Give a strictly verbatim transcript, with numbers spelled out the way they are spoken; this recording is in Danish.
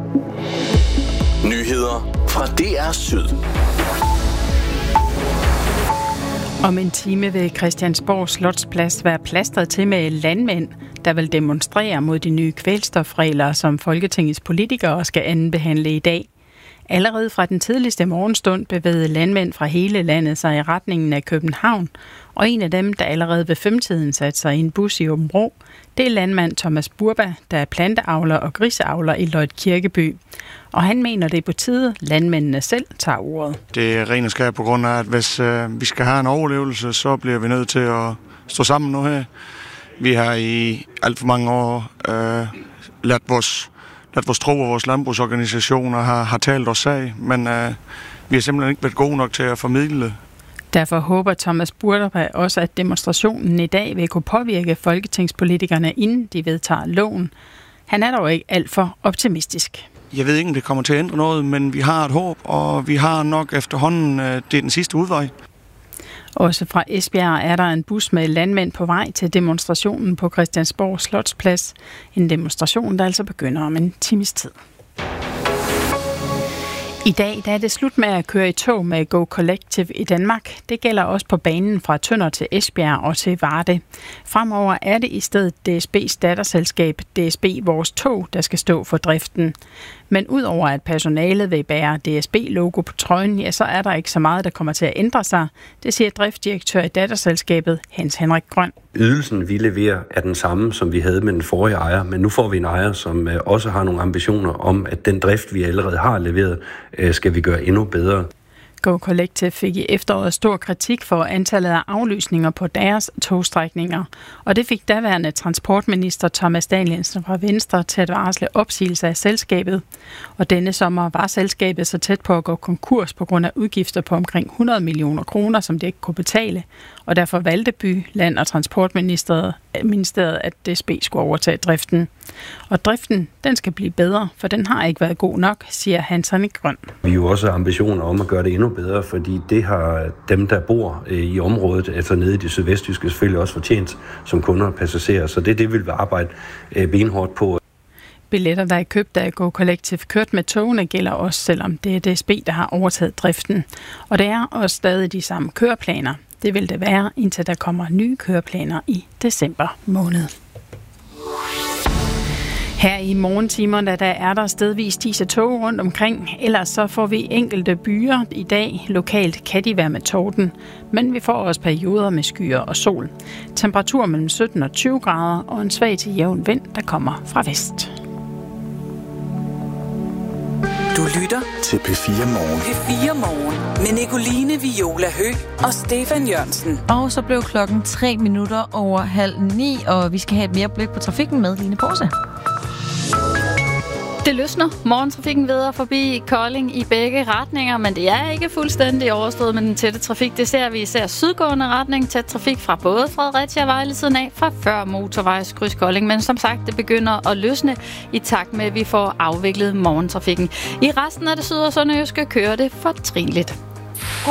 Nyheder fra D R Syd. Om en time vil Christiansborg Slotsplads være plastret til med landmænd, der vil demonstrere mod de nye kvælstofregler, som Folketingets politikere skal andenbehandle i dag. Allerede fra den tidligste morgenstund bevægede landmænd fra hele landet sig i retningen af København, og en af dem, der allerede ved femtiden satte sig i en bus i Aabenraa, det er landmand Thomas Burba, der er planteavler og griseavler i Løjt Kirkeby. Og han mener, det er på tide, landmændene selv tager ordet. Det er ren og skær på grund af, at hvis øh, vi skal have en overlevelse, så bliver vi nødt til at stå sammen nu her. Vi har i alt for mange år øh, ladt vores at vores tro og vores landbrugsorganisationer har, har talt os af, men øh, vi har simpelthen ikke været gode nok til at formidle det. Derfor håber Thomas Burba også, at demonstrationen i dag vil kunne påvirke folketingspolitikerne, inden de vedtager loven. Han er dog ikke alt for optimistisk. Jeg ved ikke, om det kommer til at ændre noget, men vi har et håb, og vi har nok efterhånden, øh, det er den sidste udvej. Også fra Esbjerg er der en bus med landmænd på vej til demonstrationen på Christiansborg Slotsplads. En demonstration, der altså begynder om en times tid. I dag der er det slut med at køre i tog med Go Collective i Danmark. Det gælder også på banen fra Tønder til Esbjerg og til Varde. Fremover er det i stedet D S B's datterselskab D S B Vores Tog, der skal stå for driften. Men udover at personalet vil bære D S B-logo på trøjen, ja, så er der ikke så meget, der kommer til at ændre sig. Det siger driftsdirektør i datterselskabet Hans Henrik Grøn. Ydelsen, vi leverer, er den samme, som vi havde med den forrige ejer, men nu får vi en ejer, som også har nogle ambitioner om, at den drift, vi allerede har leveret, skal vi gøre endnu bedre. Go Collective fik i efteråret stor kritik for antallet af aflysninger på deres togstrækninger, og det fik daværende transportminister Thomas Danielsen fra Venstre til at varsle opsigelse af selskabet. Og denne sommer var selskabet så tæt på at gå konkurs på grund af udgifter på omkring hundrede millioner kroner, som det ikke kunne betale, og derfor valgte By, Land- og Transportministeriet, ministeriet, at D S B skulle overtage driften. Og driften, den skal blive bedre, for den har ikke været god nok, siger Hans Henrik Grøn. Vi har jo også ambitioner om at gøre det endnu bedre, fordi det har dem, der bor i området, altså nede i det sydvestjyske, selvfølgelig også fortjent som kunder og passagerer. Så det er det, vi vil arbejde benhårdt på. Billetter, der er købt af Go Collective kørt med togene, gælder også, selvom det er D S B, der har overtaget driften. Og det er også stadig de samme køreplaner. Det vil det være, indtil der kommer nye køreplaner i december måned. Her i morgentimerne, der er der stedvis dis og tog rundt omkring. Ellers så får vi enkelte byer i dag. Lokalt kan de være med torden, men vi får også perioder med skyer og sol. Temperatur mellem sytten og tyve grader og en svag til jævn vind, der kommer fra vest. Du lytter til P fire Morgen. P fire Morgen med Nicoline Viola Høgh og Stefan Jørgensen. Og så blev klokken tre minutter over halv ni, og vi skal have et mere blik på trafikken med Line Porse. Det løsner morgentrafikken videre forbi Kolding i begge retninger, men det er ikke fuldstændig overstået med den tætte trafik. Det ser vi især sydgående retning, tæt trafik fra både Fredericia og Vejle siden af, fra før motorvejskryds Kolding. Men som sagt, det begynder at løsne i takt med, at vi får afviklet morgentrafikken. I resten af det syd- og sønderjyske kører det fortrinligt.